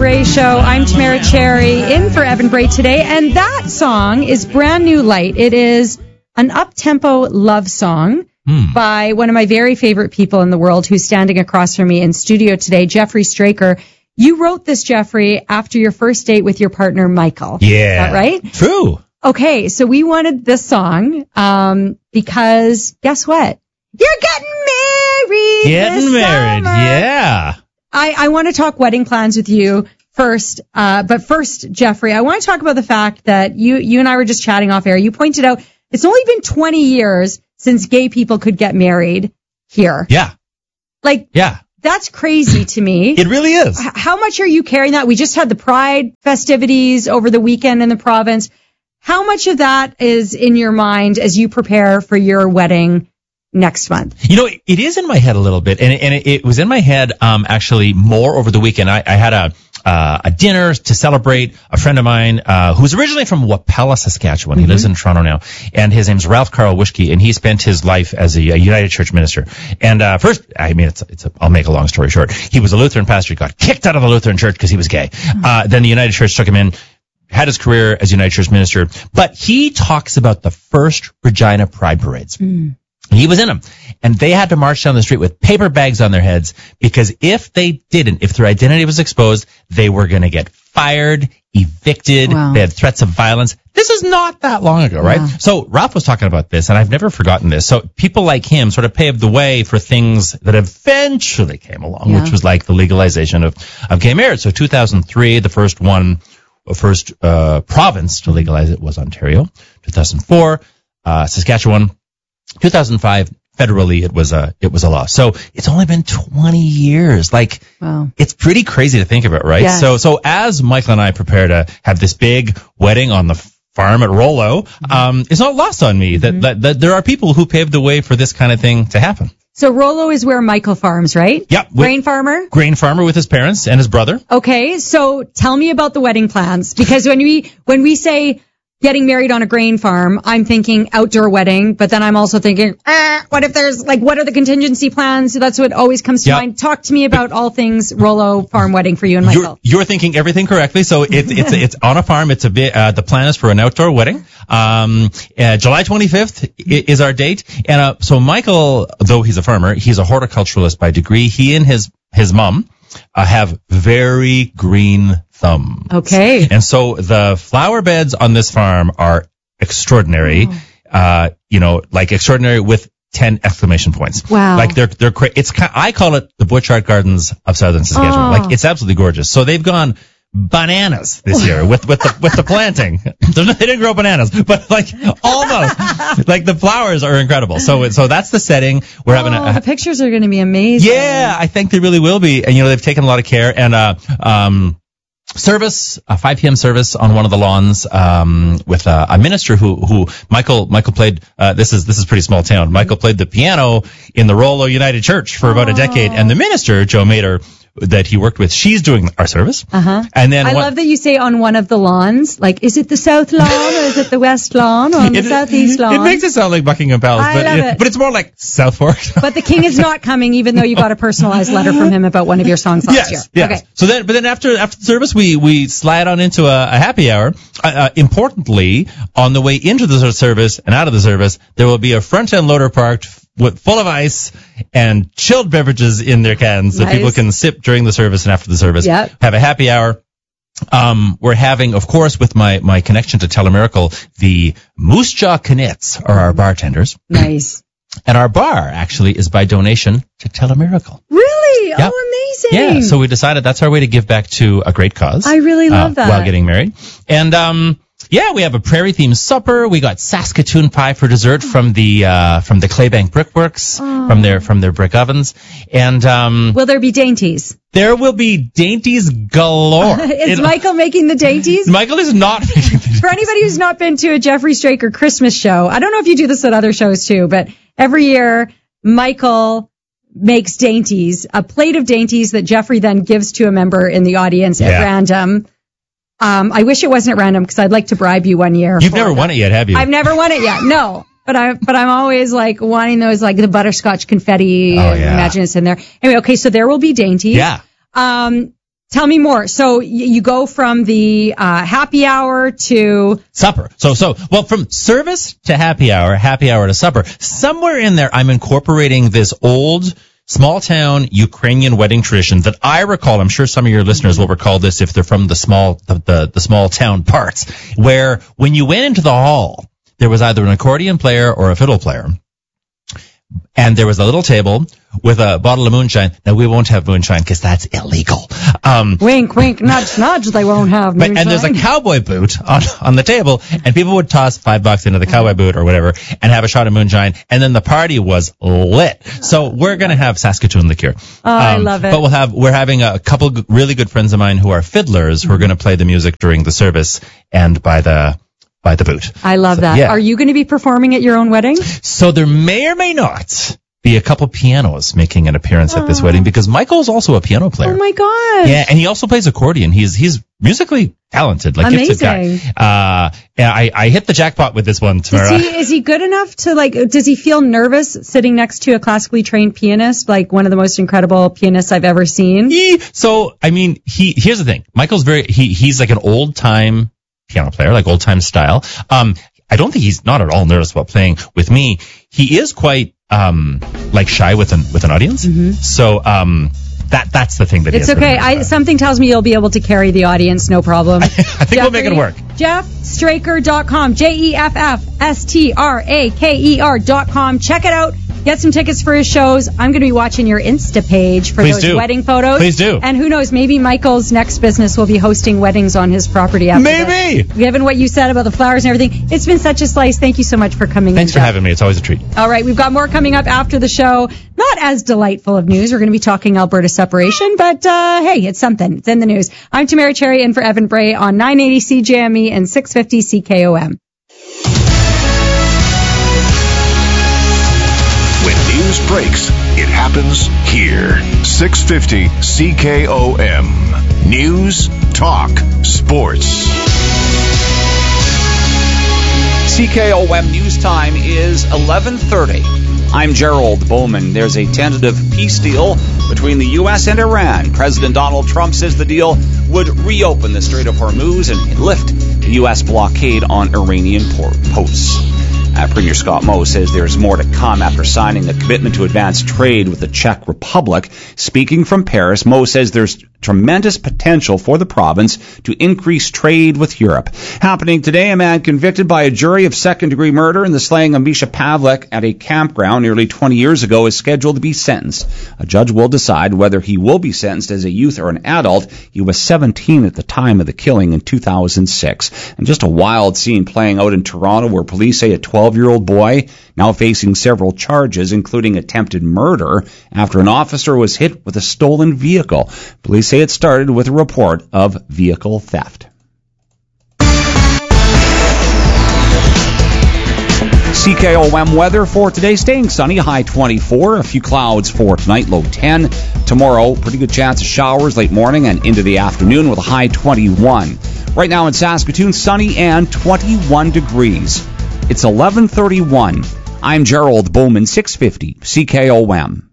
Bray Show. I'm Tamara Cherry, in for Evan Bray today, and that song is Brand New Light. It is an up-tempo love song by one of my very favorite people in the world who's standing across from me in studio today, Jeffrey Straker. You wrote this, Jeffrey, after your first date with your partner, Michael. Yeah. Is that right? True. Okay, so we wanted this song because guess what? You're getting married this summer. Yeah. I want to talk wedding plans with you first. But first, Jeffrey, I want to talk about the fact that you and I were just chatting off air. You pointed out it's only been 20 years since gay people could get married here. Yeah. Yeah. That's crazy to me. It really is. How much are you carrying that? We just had the Pride festivities over the weekend in the province. How much of that is in your mind as you prepare for your wedding next month? You know, it is in my head a little bit, and it was in my head actually more over the weekend. I had a dinner to celebrate a friend of mine who's originally from Wapella, Saskatchewan. He lives in Toronto now, and his name's Ralph Carl Wischke, and he spent his life as a United Church minister. And first, I mean, I'll make a long story short. He was a Lutheran pastor. He got kicked out of the Lutheran Church because he was gay. Then the United Church took him in, had his career as United Church minister, but he talks about the first Regina Pride parades. He was in them, and they had to march down the street with paper bags on their heads because if they didn't, if their identity was exposed, they were going to get fired, evicted. Wow. They had threats of violence. This is not that long ago, right? Wow. So Ralph was talking about this, and I've never forgotten this. So people like him sort of paved the way for things that eventually came along, which was like the legalization of gay marriage. So 2003, the first province to legalize it was Ontario. 2004, Saskatchewan. 2005, federally, it was a law. So it's only been 20 years. It's pretty crazy to think about, right? Yes. So as Michael and I prepare to have this big wedding on the farm at Rollo, it's not lost on me that there are people who paved the way for this kind of thing to happen. So Rollo is where Michael farms, right? Yep. Grain farmer? Grain farmer with his parents and his brother. Okay. So tell me about the wedding plans, because when we say getting married on a grain farm, I'm thinking outdoor wedding, but then I'm also thinking, what if there's what are the contingency plans? So that's what always comes to mind. Talk to me about all things Rollo farm wedding for you and Michael. You're thinking everything correctly. So it's on a farm. It's the plan is for an outdoor wedding. July 25th is our date. And so Michael, though he's a farmer, he's a horticulturalist by degree. He and his mom have very green thumbs. Okay. And so the flower beds on this farm are extraordinary. Extraordinary with 10 exclamation points. Wow. They're crazy. I call it the Butchart Gardens of Southern Saskatchewan. It's absolutely gorgeous. So they've gone bananas this year with the planting. They didn't grow bananas, but almost. The flowers are incredible. So that's the setting. We're having the pictures are going to be amazing. Yeah, I think they really will be. And they've taken a lot of care, and service, a 5 p.m. service on one of the lawns, with a minister who Michael played, this is pretty small town. Michael played the piano in the Rollo United Church for about a decade, and the minister, Joe Mader, that he worked with, she's doing our service. And then I love that you say on one of the lawns, is it the south lawn or is it the west lawn or the southeast lawn? It makes it sound like Buckingham Palace, but it's more like South Fork. But the king is not coming, even though you got a personalized letter from him about one of your songs last year. Yes. Okay. So then after the service, we slide on into a happy hour. Importantly, on the way into the service and out of the service, there will be a front end loader parked full of ice and chilled beverages in their cans so people can sip during the service and after the service. Yep. Have a happy hour. We're having, of course, with my connection to Telemiracle, the Moose Jaw Knits are our bartenders. Nice. And our bar actually is by donation to Telemiracle. Really? Yep. Oh, amazing. Yeah. So we decided that's our way to give back to a great cause. I really love that. While getting married. And, we have a prairie-themed supper. We got Saskatoon pie for dessert from the Claybank Brickworks, from their brick ovens. And, will there be dainties? There will be dainties galore. Is Michael making the dainties? Michael is not making the dainties. For anybody who's not been to a Jeffrey Straker Christmas show, I don't know if you do this at other shows too, but every year Michael makes dainties, a plate of dainties that Jeffrey then gives to a member in the audience at random. I wish it wasn't at random because I'd like to bribe you one year. You've never won it yet, have you? I've never won it yet. No. But I'm always wanting those the butterscotch confetti. Imagine it's in there. Anyway, okay, so there will be dainties. Yeah. Tell me more. So you go from the happy hour to supper. Well, from service to happy hour to supper. Somewhere in there, I'm incorporating this old small town Ukrainian wedding tradition that I recall. I'm sure some of your listeners will recall this if they're from the small town parts, where when you went into the hall, there was either an accordion player or a fiddle player. And there was a little table with a bottle of moonshine. Now, we won't have moonshine because that's illegal. Wink, wink, nudge, nudge, they won't have moonshine. And there's a cowboy boot on the table, and people would toss $5 into the cowboy boot or whatever and have a shot of moonshine, and then the party was lit. So we're going to have Saskatoon liqueur. I love it. But we're having a couple really good friends of mine who are fiddlers who are going to play the music during the service and by the boot. I love that. Yeah. Are you going to be performing at your own wedding? So there may or may not be a couple pianos making an appearance at this wedding, because Michael's also a piano player. Oh my gosh. Yeah, and he also plays accordion. He's musically talented, like amazing. Gifted guy. I hit the jackpot with this one, Tamara. Is he good enough to does he feel nervous sitting next to a classically trained pianist, like one of the most incredible pianists I've ever seen? So, I mean, here's the thing. Michael's he's like an old time piano player, like old time style. I don't think he's not at all nervous about playing with me. He is quite like shy with an audience. Mm-hmm. So that's the thing that it's okay. Something tells me you'll be able to carry the audience, no problem. I think we'll make it work. JeffStraker.com, JeffStraker.com. Check it out. Get some tickets for his shows. I'm going to be watching your Insta page for those wedding photos. Please do. And who knows, maybe Michael's next business will be hosting weddings on his property after maybe. Given what you said about the flowers and everything. It's been such a slice. Thank you so much for coming. Thanks for having me. It's always a treat. All right, we've got more coming up after the show. Not as delightful of news. We're going to be talking Alberta separation, but hey, it's something. It's in the news. I'm Tamara Cherry in for Evan Bray on 980 CJME and 650 CKOM. When news breaks, it happens here. 650 CKOM. News, talk, sports. CKOM News Time is 11:30. I'm Gerald Bowman. There's a tentative peace deal between the U.S. and Iran. President Donald Trump says the deal would reopen the Strait of Hormuz and lift the U.S. blockade on Iranian posts. Premier Scott Moe says there's more to come after signing a commitment to advance trade with the Czech Republic. Speaking from Paris, Moe says there's tremendous potential for the province to increase trade with Europe. Happening today, a man convicted by a jury of second-degree murder in the slaying of Misha Pavlik at a campground nearly 20 years ago is scheduled to be sentenced. A judge will decide whether he will be sentenced as a youth or an adult. He was 17 at the time of the killing in 2006. And just a wild scene playing out in Toronto where police say a 12-year-old boy now facing several charges, including attempted murder, after an officer was hit with a stolen vehicle. Police say it started with a report of vehicle theft. CKOM weather for today, staying sunny, high 24, a few clouds for tonight, low 10. Tomorrow, pretty good chance of showers late morning and into the afternoon with a high 21. Right now in Saskatoon, sunny and 21 degrees. It's 11:31. I'm Gerald Bowman, 650 CKOM.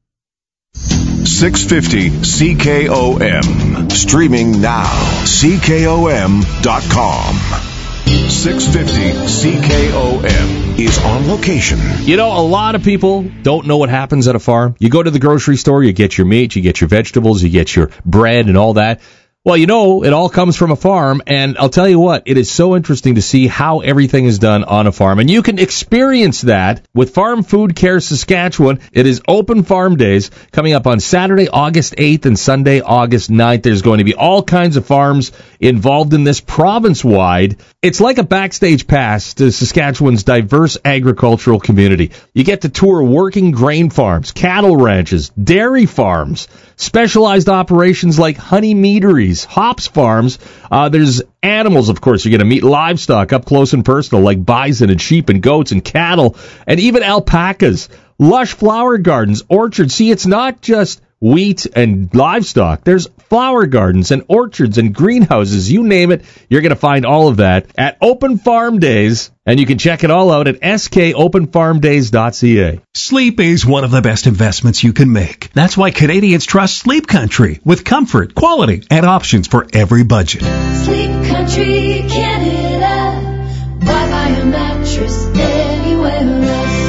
650 CKOM. Streaming now. CKOM.com. 650 CKOM is on location. You know, a lot of people don't know what happens at a farm. You go to the grocery store, you get your meat, you get your vegetables, you get your bread and all that. Well, you know, it all comes from a farm, and I'll tell you what, it is so interesting to see how everything is done on a farm. And you can experience that with Farm Food Care Saskatchewan. It is Open Farm Days coming up on Saturday, August 8th and Sunday, August 9th. There's going to be all kinds of farms involved in this province-wide. It's like a backstage pass to Saskatchewan's diverse agricultural community. You get to tour working grain farms, cattle ranches, dairy farms, specialized operations like honey meaderies, hops farms. There's animals, of course. You're going to meet livestock up close and personal like bison and sheep and goats and cattle and even alpacas, lush flower gardens, orchards. See, it's not just wheat, and livestock. There's flower gardens and orchards and greenhouses. You name it, you're going to find all of that at Open Farm Days. And you can check it all out at skopenfarmdays.ca. Sleep is one of the best investments you can make. That's why Canadians trust Sleep Country with comfort, quality, and options for every budget. Sleep Country, Canada. Why buy a mattress anywhere else?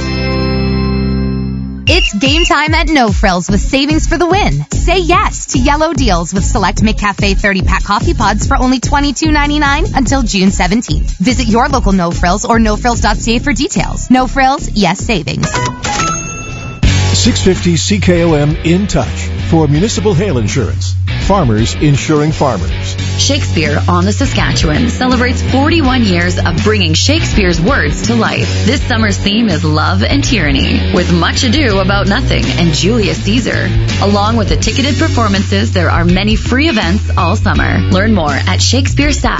It's game time at No Frills with savings for the win. Say yes to yellow deals with select McCafe 30-pack coffee pods for only $22.99 until June 17th. Visit your local No Frills or nofrills.ca for details. No Frills, yes savings. 650 CKOM In Touch for municipal hail insurance. Farmers insuring farmers. Shakespeare on the Saskatchewan celebrates 41 years of bringing Shakespeare's words to life. This summer's theme is love and tyranny, with Much Ado About Nothing and Julius Caesar. Along with the ticketed performances, there are many free events all summer. Learn more at Shakespeare